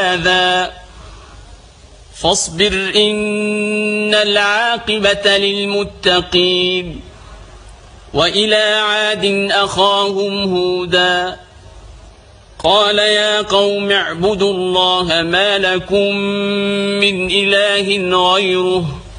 هذا فاصبر إن العاقبة للمتقين. وإلى عاد أخاهم هودا قال يا قوم اعبدوا الله ما لكم من إله غيره